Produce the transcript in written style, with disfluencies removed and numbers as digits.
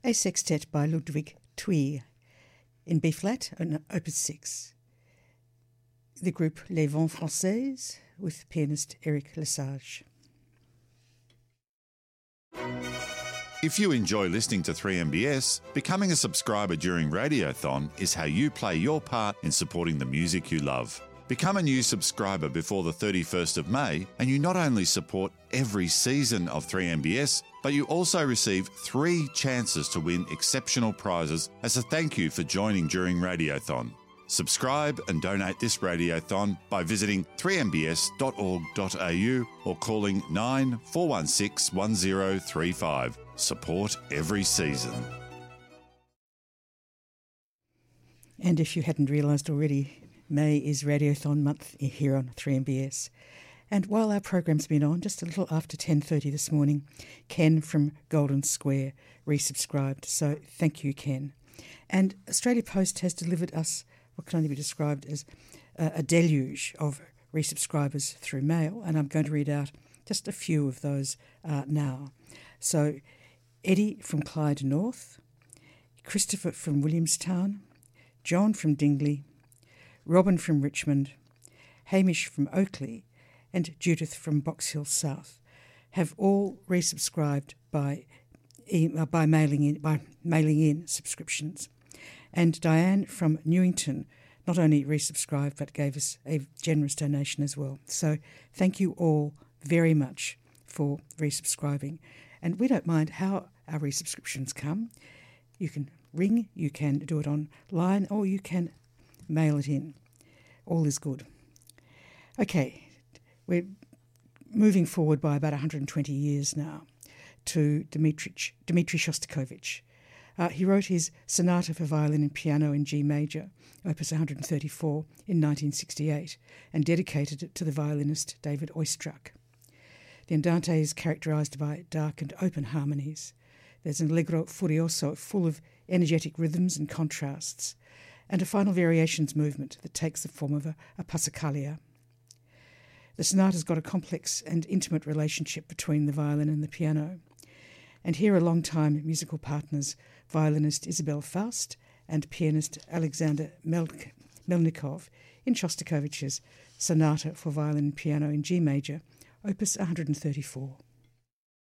a sextet by Ludwig Thuy in B-flat on Opus 6. The group Les Vents Françaises with pianist Eric Lesage. If you enjoy listening to 3MBS, becoming a subscriber during Radiothon is how you play your part in supporting the music you love. Become a new subscriber before the 31st of May and you not only support every season of 3MBS, but you also receive 3 chances to win exceptional prizes as a thank you for joining during Radiothon. Subscribe and donate this Radiothon by visiting 3mbs.org.au or calling 9416 1035. Support every season. And if you hadn't realised already, May is Radiothon month here on 3MBS. And while our program's been on, just a little after 10:30 this morning, Ken from Golden Square resubscribed. So thank you, Ken. And Australia Post has delivered us what can only be described as a deluge of resubscribers through mail, and I'm going to read out just a few of those now. So Eddie from Clyde North, Christopher from Williamstown, John from Dingley, Robin from Richmond, Hamish from Oakley, and Judith from Box Hill South have all resubscribed by mailing in subscriptions. And Diane from Newington not only resubscribed but gave us a generous donation as well. So thank you all very much for resubscribing. And we don't mind how our resubscriptions come. You can ring, you can do it online, or you can mail it in. All is good. Okay, we're moving forward by about 120 years now to Dmitri Shostakovich. He wrote his Sonata for Violin and Piano in G major, opus 134, in 1968, and dedicated it to the violinist David Oistrakh. The Andante is characterised by dark and open harmonies. There's an allegro furioso full of energetic rhythms and contrasts, and a final variations movement that takes the form of a passacaglia. The sonata's got a complex and intimate relationship between the violin and the piano. And here are long-time musical partners, violinist Isabel Faust and pianist Alexander Melnikov in Shostakovich's Sonata for Violin and Piano in G major, opus 134.